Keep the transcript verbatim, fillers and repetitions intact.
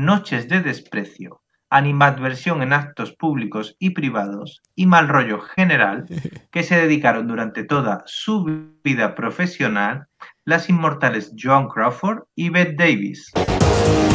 Noches de desprecio, animadversión en actos públicos y privados y mal rollo general que se dedicaron durante toda su vida profesional las inmortales Joan Crawford y Bette Davis.